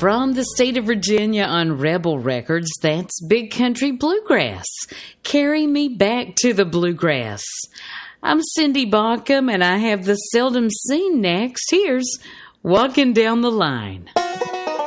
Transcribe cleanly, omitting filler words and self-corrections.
From the state of Virginia on Rebel Records, that's Big Country Bluegrass. Carry me back to the bluegrass. I'm Cindy Baucom, and I have the seldom seen next. Here's Walking Down the Line.